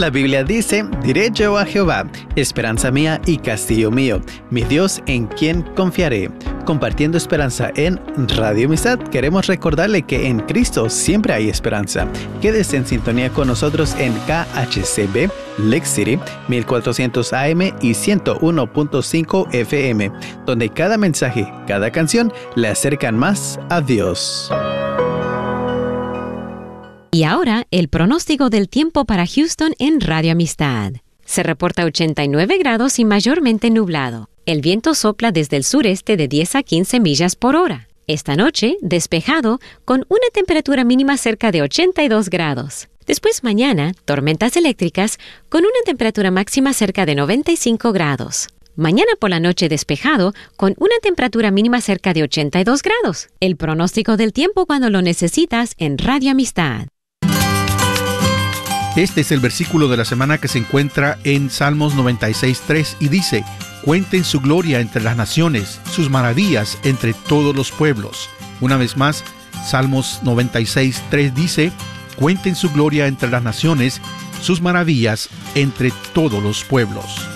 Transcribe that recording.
La Biblia dice, diré yo a Jehová, esperanza mía y castillo mío, mi Dios en quien confiaré. Compartiendo esperanza en Radio Amistad, queremos recordarle que en Cristo siempre hay esperanza. Quédese en sintonía con nosotros en KHCB, Lake City, 1400 AM y 101.5 FM, donde cada mensaje, cada canción le acercan más a Dios. Y ahora, el pronóstico del tiempo para Houston en Radio Amistad. Se reporta 89 grados y mayormente nublado. El viento sopla desde el sureste de 10 a 15 millas por hora. Esta noche, despejado, con una temperatura mínima cerca de 82 grados. Después mañana, tormentas eléctricas, con una temperatura máxima cerca de 95 grados. Mañana por la noche despejado, con una temperatura mínima cerca de 82 grados. El pronóstico del tiempo cuando lo necesitas en Radio Amistad. Este es el versículo de la semana que se encuentra en Salmos 96:3 y dice: cuenten su gloria entre las naciones, sus maravillas entre todos los pueblos. Una vez más, Salmos 96:3 dice: cuenten su gloria entre las naciones, sus maravillas entre todos los pueblos.